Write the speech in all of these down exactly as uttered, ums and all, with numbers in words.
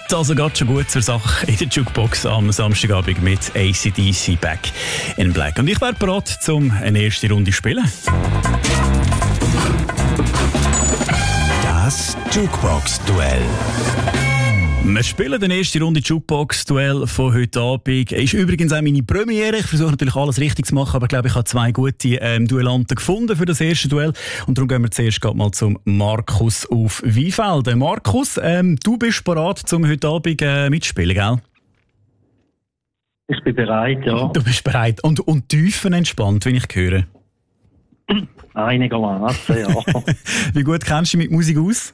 also geht schon gut zur Sache in der Jukebox am Samstagabend mit A C D C Back in Black. Und ich wäre bereit, um eine erste Runde zu spielen. Das Jukebox-Duell. Wir spielen die erste Runde Jukebox-Duell von heute Abend. Es ist übrigens auch meine Premiere. Ich versuche natürlich alles richtig zu machen, aber ich glaube, ich habe zwei gute ähm, Duellanten gefunden für das erste Duell. Und darum gehen wir zuerst mal zum Markus auf Weinfelden. Markus, ähm, du bist bereit, um heute Abend äh, mitzuspielen, gell? Ich bin bereit, ja. Du bist bereit. Und, und tiefenentspannt, wenn ich höre. Einigermaßen, ja. Wie gut kennst du dich mit Musik aus?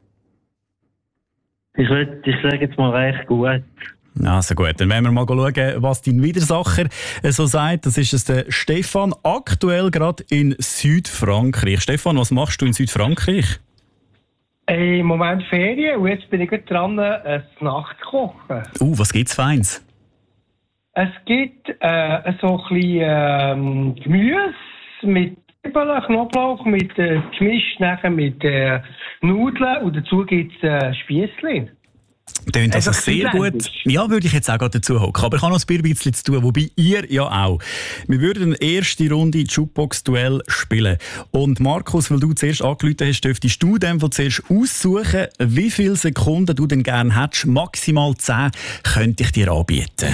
Ich, würd, ich sage jetzt mal recht gut. Also gut, dann werden wir mal schauen, was dein Widersacher so sagt. Das ist es der Stefan, aktuell gerade in Südfrankreich. Stefan, was machst du in Südfrankreich? Im Moment Ferien und jetzt bin ich gerade dran, ein Nachtkochen. Uh, was gibt's Feins? Es gibt äh, so ein bisschen ähm, Gemüse mit Zwiebeln, Knoblauch, mit äh, gemischt nachher mit äh, Nudeln und dazu gibt es äh, Spiessli. Tönt also sehr gut. Ja, würde ich jetzt auch gerade dazu hocken. Aber ich habe noch ein bisschen zu tun, wobei ihr ja auch. Wir würden eine erste Runde Jukebox-Duell spielen. Und Markus, weil du zuerst angerufen hast, dürftest du dem Fall zuerst aussuchen, wie viele Sekunden du denn gerne hättest. Maximal zehn könnte ich dir anbieten.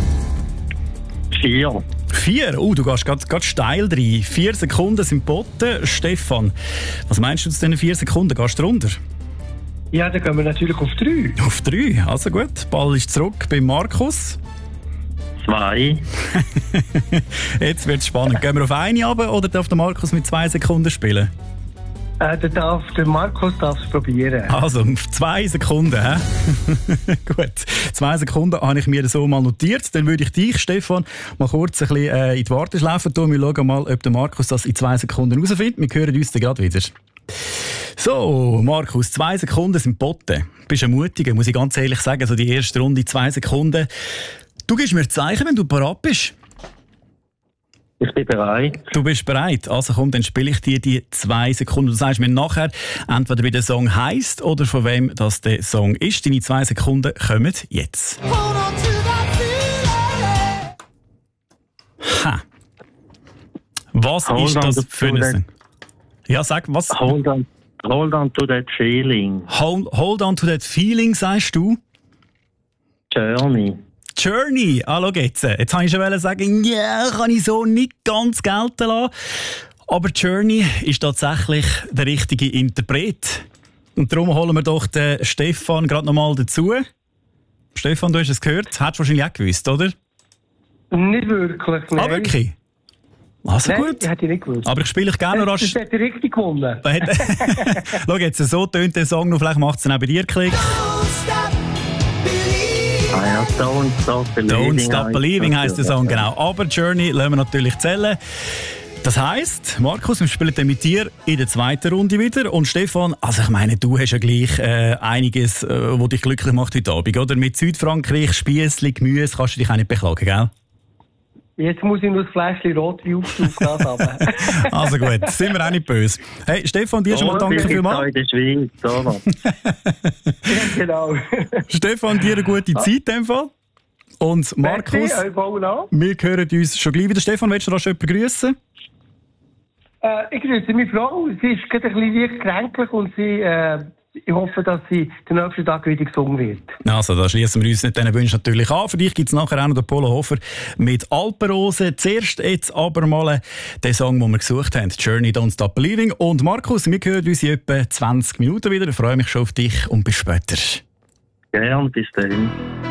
Vier. Vier? Oh, du gehst gerade, gerade steil rein. Vier Sekunden sind geboten. Stefan, was meinst du zu diesen vier Sekunden? Gehst du runter? Ja, dann gehen wir natürlich auf drei. Auf drei? Also gut. Ball ist zurück bei Markus. Zwei. Jetzt wird es spannend. Gehen wir auf eine runter oder darf der Markus mit zwei Sekunden spielen? Äh, der, darf, der Markus darf es probieren. Also, auf zwei Sekunden, hä? Gut. Zwei Sekunden habe ich mir so mal notiert. Dann würde ich dich, Stefan, mal kurz ein bisschen äh, in die Warteschleife tun. Wir schauen mal, ob der Markus das in zwei Sekunden herausfindet. Wir hören uns dann gerade wieder. So, Markus, zwei Sekunden sind geboten. Du bist ein Mutiger, muss ich ganz ehrlich sagen. Also die erste Runde, zwei Sekunden. Du gibst mir Zeichen, wenn du bereit bist. Ich bin bereit. Du bist bereit? Also komm, dann spiele ich dir die zwei Sekunden. Du sagst mir nachher, entweder wie der Song heisst oder von wem das der Song ist. Deine zwei Sekunden kommen jetzt. Ha. Was Hold ist das für ein Song? Ja, sag, was? Hold on, hold on to that feeling. Hold, hold on to that feeling, sagst du? Journey. Journey, ah, schau jetzt. Jetzt wollte ich schon sagen, ja, yeah, kann ich so nicht ganz gelten lassen. Aber Journey ist tatsächlich der richtige Interpret. Und darum holen wir doch den Stefan gerade noch mal dazu. Stefan, du hast es gehört. Hättest du wahrscheinlich auch gewusst, oder? Nicht wirklich, nein. Ah, wirklich? Also nein, gut. Hätte ich nicht gewusst. Aber ich spiele ich gerne noch rasch. Das hat er richtig gewonnen. Schau jetzt, so tönt der Song noch. Vielleicht macht es dann auch bei dir Klick. Ah ja, Don't Stop Believing. Don't Stop Believing heisst der Song, genau. Aber Journey lassen wir natürlich zählen. Das heisst, Markus, wir spielen dann mit dir in der zweiten Runde wieder. Und Stefan, also ich meine, du hast ja gleich äh, einiges, äh, was dich glücklich macht heute Abend, oder? Mit Südfrankreich, Spiessli, Gemüse, kannst du dich auch nicht beklagen, gell? Jetzt muss ich nur das Fläschchen Rotwein aufs haben. Also gut, sind wir auch nicht böse. Hey, Stefan, dir schon mal danke vielmals. in der Schweiz, oder? Ja, genau. Stefan, dir eine gute Zeit in dem Fall. Und Markus, Merci, wir hören uns schon gleich wieder. Stefan, willst du noch jemanden grüßen? Äh, ich grüße meine Frau. Sie ist gerade ein bisschen leicht kränklich und sie, äh, ich hoffe, dass sie den nächsten Tag wieder gesungen wird. Also, da schließen wir uns nicht diesen Wünschen natürlich an. Für dich gibt es nachher auch noch den Polo Hofer mit Alpenrose. Zuerst jetzt aber mal den Song, den wir gesucht haben, Journey, Don't Stop Believing. Und Markus, wir hören uns in etwa zwanzig Minuten wieder. Ich freue mich schon auf dich und bis später. Gerne, bis dann.